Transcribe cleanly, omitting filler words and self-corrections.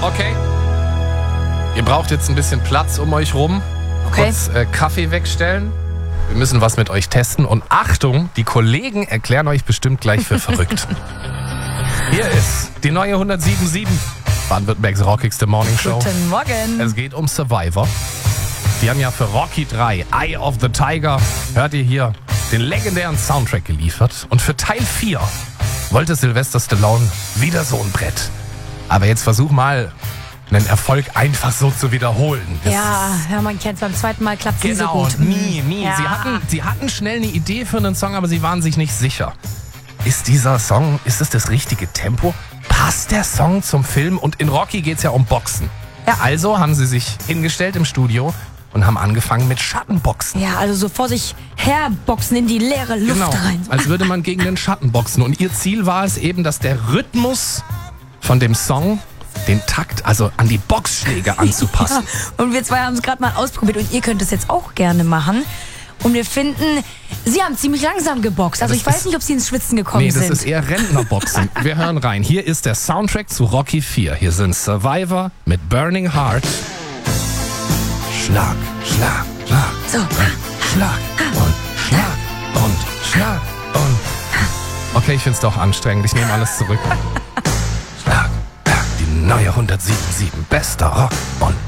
Okay. Ihr braucht jetzt ein bisschen Platz um euch rum. Okay. Kurz Kaffee wegstellen. Wir müssen was mit euch testen. Und Achtung, die Kollegen erklären euch bestimmt gleich für verrückt. Hier ist die neue 107.7. Baden-Württembergs rockigste Morningshow. Guten Morgen. Es geht um Survivor. Die haben ja für Rocky 3, Eye of the Tiger, hört ihr hier, den legendären Soundtrack geliefert. Und für Teil 4 wollte Sylvester Stallone wieder so ein Brett. Aber jetzt versuch mal, einen Erfolg einfach so zu wiederholen. Ja, man kennt es, beim zweiten Mal klappt es nie so Genau, gut. nie. Ja. Sie hatten schnell eine Idee für einen Song, aber sie waren sich nicht sicher. Ist dieser Song, ist es das richtige Tempo? Passt der Song zum Film? Und in Rocky geht es ja um Boxen. Ja. Also haben sie sich hingestellt im Studio und haben angefangen mit Schattenboxen. Ja, also so vor sich herboxen in die leere Luft Genau, rein. als würde man gegen den Schatten boxen. Und ihr Ziel war es eben, dass der Rhythmus von dem Song den Takt, also an die Boxschläge anzupassen. Ja, und wir zwei haben es gerade mal ausprobiert und ihr könnt es jetzt auch gerne machen. Und wir finden, sie haben ziemlich langsam geboxt. Also Das ich weiß ist- nicht, ob sie ins Schwitzen gekommen Nee, das sind. ist eher Rentnerboxen. Wir hören rein. Hier ist der Soundtrack zu Rocky 4. Hier sind Survivor mit Burning Heart. Schlag, Schlag, Schlag. So. Schlag und Schlag und Schlag und... Okay, ich find's doch anstrengend. Ich nehme alles zurück. Schlag, Schlag, die neue 107.7. Bester Rock und